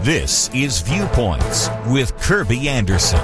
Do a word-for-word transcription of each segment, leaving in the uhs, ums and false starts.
This is Viewpoints with Kirby Anderson.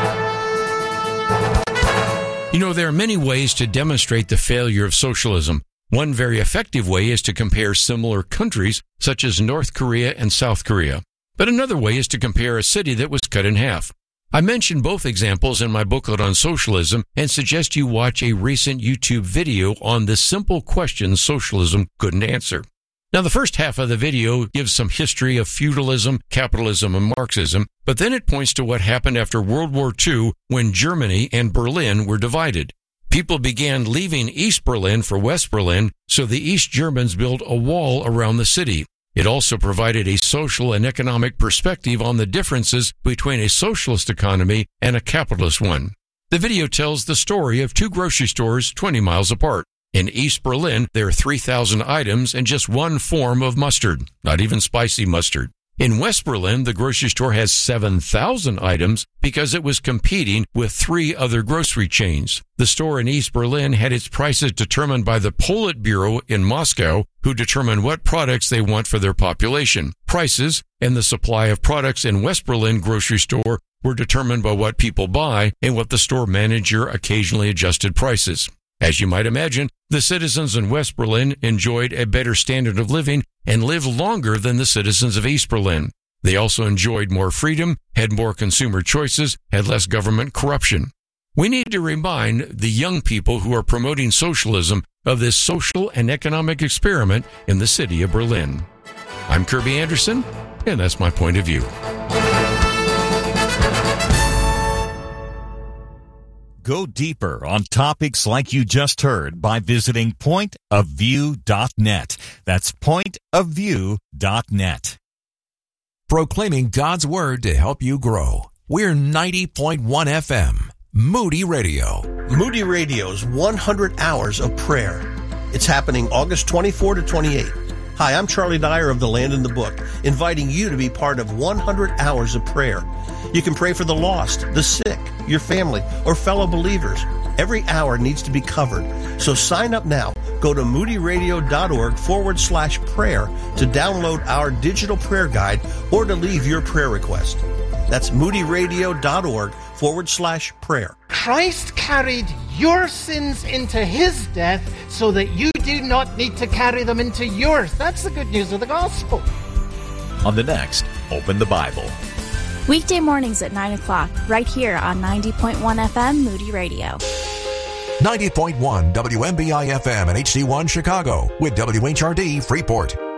You know, there are many ways to demonstrate the failure of socialism. One very effective way is to compare similar countries, such as North Korea and South Korea. But another way is to compare a city that was cut in half. I mentioned both examples in my booklet on socialism and suggest you watch a recent YouTube video on the simple questions socialism couldn't answer. Now, the first half of the video gives some history of feudalism, capitalism, and Marxism, but then it points to what happened after World War Two when Germany and Berlin were divided. People began leaving East Berlin for West Berlin, so the East Germans built a wall around the city. It also provided a social and economic perspective on the differences between a socialist economy and a capitalist one. The video tells the story of two grocery stores twenty miles apart. In East Berlin, there are three thousand items and just one form of mustard, not even spicy mustard. In West Berlin, the grocery store has seven thousand items because it was competing with three other grocery chains. The store in East Berlin had its prices determined by the Politburo in Moscow, who determine what products they want for their population. Prices and the supply of products in West Berlin grocery store were determined by what people buy and what the store manager occasionally adjusted prices. As you might imagine, the citizens in West Berlin enjoyed a better standard of living and lived longer than the citizens of East Berlin. They also enjoyed more freedom, had more consumer choices, had less government corruption. We need to remind the young people who are promoting socialism of this social and economic experiment in the city of Berlin. I'm Kirby Anderson, and that's my point of view. Go deeper on topics like you just heard by visiting point of view dot net. That's point of view dot net. Proclaiming God's Word to help you grow. We're ninety point one F M, Moody Radio. Moody Radio's one hundred hours of prayer. It's happening August twenty-fourth to twenty-eighth. Hi, I'm Charlie Dyer of The Land in the Book, inviting you to be part of one hundred hours of prayer. You can pray for the lost, the sick, your family, or fellow believers. Every hour needs to be covered. So sign up now. Go to moodyradio.org forward slash prayer to download our digital prayer guide or to leave your prayer request. That's moodyradio.org forward slash prayer. Christ carried your sins into his death so that you do not need to carry them into yours. That's the good news of the gospel. On the next Open the Bible. Weekday mornings at nine o'clock, right here on ninety point one F M Moody Radio. ninety point one W M B I F M and H C one Chicago with W H R D Freeport.